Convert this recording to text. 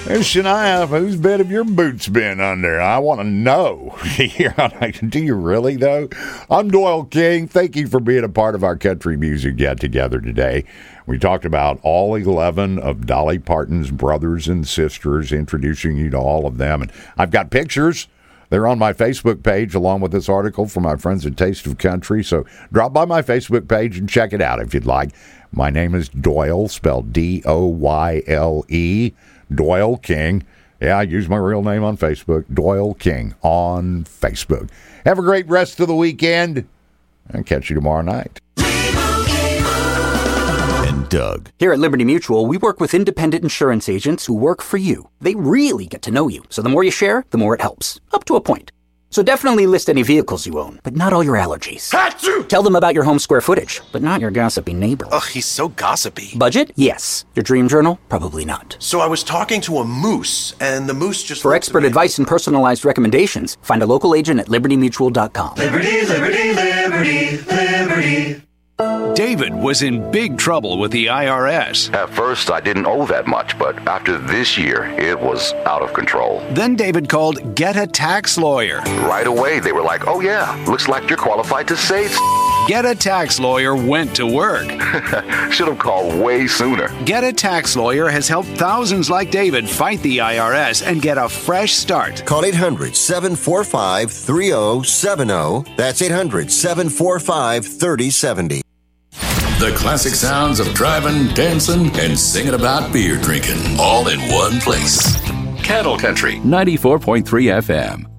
Hey, Shania, whose bed have your boots been under? I want to know. Do you really, though? I'm Doyle King. Thank you for being a part of our country music get-together today. We talked about all 11 of Dolly Parton's brothers and sisters, introducing you to all of them. And I've got pictures. They're on my Facebook page, along with this article from my friends at Taste of Country. So drop by my Facebook page and check it out if you'd like. My name is Doyle, spelled D-O-Y-L-E. Doyle King. Yeah, I use my real name on Facebook. Doyle King on Facebook. Have a great rest of the weekend. I'll catch you tomorrow night. And Doug. Here at Liberty Mutual, we work with independent insurance agents who work for you. They really get to know you. So the more you share, the more it helps. Up to a point. So definitely list any vehicles you own, but not all your allergies. Achoo! Tell them about your home square footage, but not your gossipy neighbor. Ugh, he's so gossipy. Budget? Yes. Your dream journal? Probably not. So I was talking to a moose, and the moose just... For expert advice and personalized recommendations, find a local agent at libertymutual.com. Liberty, liberty, liberty, liberty. David was in big trouble with the IRS. At first, I didn't owe that much, but after this year, it was out of control. Then David called Get a Tax Lawyer. Right away, they were like, oh yeah, looks like you're qualified to save. Get a Tax Lawyer went to work. Should have called way sooner. Get a Tax Lawyer has helped thousands like David fight the IRS and get a fresh start. Call 800-745-3070. That's 800-745-3070. The classic sounds of driving, dancing, and singing about beer drinking, all in one place. Cattle Country 94.3 FM.